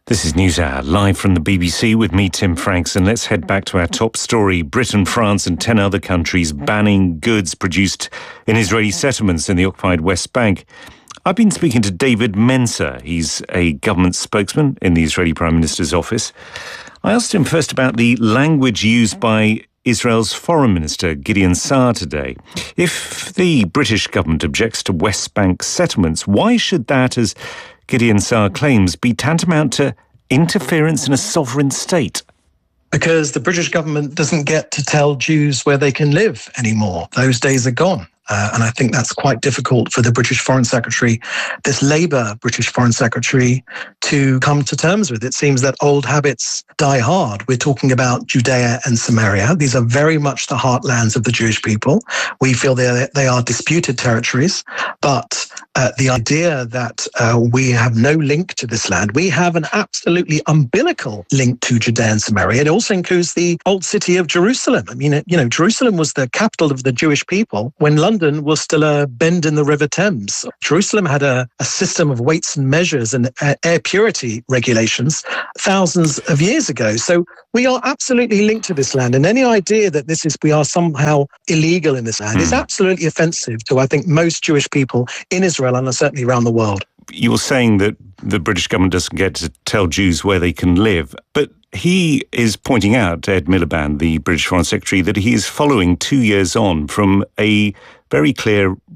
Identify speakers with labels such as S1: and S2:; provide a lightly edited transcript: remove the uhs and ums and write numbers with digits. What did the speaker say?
S1: This is NewsHour, live from the BBC with me, Tim Franks, and let's head back to our top story. Britain, France and 10 other countries banning goods produced in Israeli settlements in the occupied West Bank. I've been speaking to David Mencer. He's a government spokesman in the Israeli Prime Minister's office. I asked him first about the language used by Israel's Foreign Minister, Gideon Saar, today. If the British government objects to West Bank settlements, why should that, as Gideon Saar claims, be tantamount to interference in a sovereign state?
S2: Because the British government doesn't get to tell Jews where they can live anymore. Those days are gone. And I think that's quite difficult for the British Foreign Secretary, this Labour British Foreign Secretary, to come to terms with. It seems that old habits die hard. We're talking about Judea and Samaria. These are very much the heartlands of the Jewish people. We feel they are disputed territories, but the idea that we have no link to this land, we have an absolutely umbilical link to Judea and Samaria. It also includes the old city of Jerusalem. I mean, Jerusalem was the capital of the Jewish people when London was still a bend in the River Thames. Jerusalem had a system of weights and measures and air purity regulations thousands of years ago. So we are absolutely linked to this land. And any idea that we are somehow illegal in this land is absolutely offensive to, I think, most Jewish people in Israel and certainly around the world.
S1: You're saying that the British government doesn't get to tell Jews where they can live, but he is pointing out, Ed Miliband, the British Foreign Secretary, that he is following 2 years on from a very clear